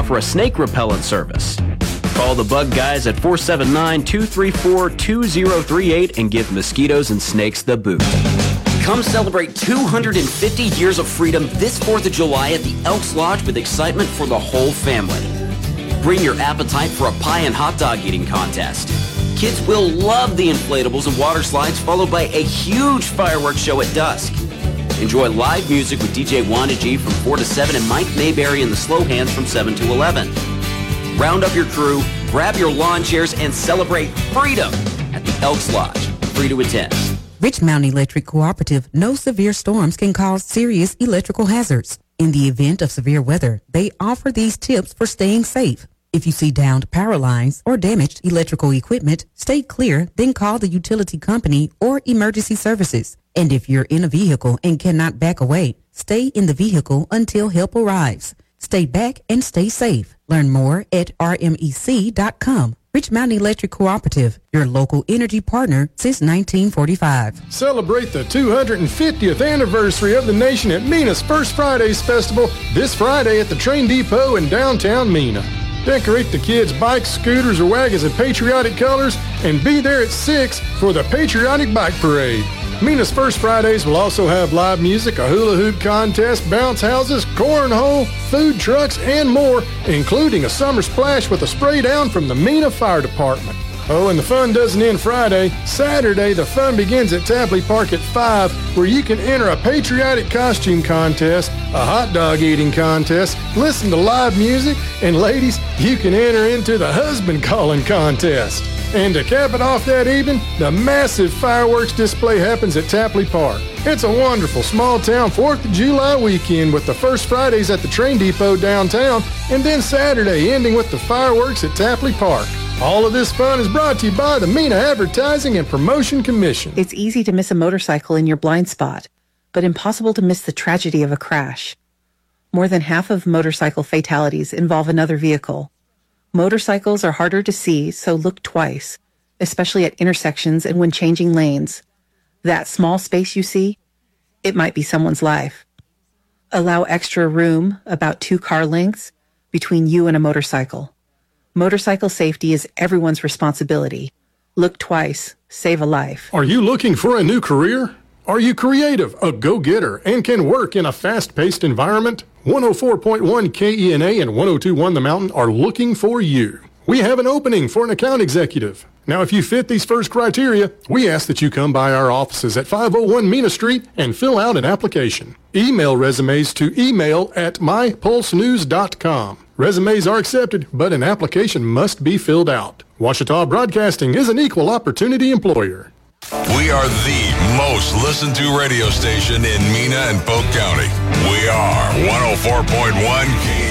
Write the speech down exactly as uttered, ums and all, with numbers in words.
offer a snake repellent service. Call the Bug Guys at four seven nine, two three four, two zero three eight and give mosquitoes and snakes the boot. Come celebrate two hundred fifty years of freedom this fourth of July at the Elks Lodge with excitement for the whole family. Bring your appetite for a pie and hot dog eating contest. Kids will love the inflatables and water slides, followed by a huge fireworks show at dusk. Enjoy live music with D J Wanda G from four to seven and Mike Mayberry and the Slow Hands from seven to eleven. Round up your crew, grab your lawn chairs, and celebrate freedom at the Elks Lodge. Free to attend. Rich Mountain Electric Cooperative knows severe storms can cause serious electrical hazards. In the event of severe weather, they offer these tips for staying safe. If you see downed power lines or damaged electrical equipment, stay clear, then call the utility company or emergency services. And if you're in a vehicle and cannot back away, stay in the vehicle until help arrives. Stay back and stay safe. Learn more at R M E C dot com. Rich Mountain Electric Cooperative, your local energy partner since nineteen forty-five. Celebrate the two hundred fiftieth anniversary of the nation at Mina's First Fridays Festival this Friday at the Train Depot in downtown Mina. Decorate the kids' bikes, scooters, or wagons in patriotic colors and be there at six for the Patriotic Bike Parade. Mina's First Fridays will also have live music, a hula hoop contest, bounce houses, cornhole, food trucks, and more, including a summer splash with a spray down from the Mina Fire Department. Oh, and the fun doesn't end Friday. Saturday, the fun begins at Tapley Park at five, where you can enter a patriotic costume contest, a hot dog eating contest, listen to live music, and ladies, you can enter into the husband calling contest. And to cap it off that evening, the massive fireworks display happens at Tapley Park. It's a wonderful small-town fourth of July weekend with the first Fridays at the Train Depot downtown, and then Saturday ending with the fireworks at Tapley Park. All of this fun is brought to you by the Mina Advertising and Promotion Commission. It's easy to miss a motorcycle in your blind spot, but impossible to miss the tragedy of a crash. More than half of motorcycle fatalities involve another vehicle. Motorcycles are harder to see, so look twice, especially at intersections and when changing lanes. That small space you see, it might be someone's life. Allow extra room, about two car lengths, between you and a motorcycle. Motorcycle safety is everyone's responsibility. Look twice, save a life. Are you looking for a new career? Are you creative, a go-getter, and can work in a fast-paced environment? one oh four point one K E N A and one oh two point one The Mountain are looking for you. We have an opening for an account executive. Now, if you fit these first criteria, we ask that you come by our offices at five oh one Mina Street and fill out an application. Email resumes to email at my pulse news dot com. Resumes are accepted, but an application must be filled out. Ouachita Broadcasting is an equal opportunity employer. We are the most listened to radio station in Mina and Polk County. We are one oh four point one K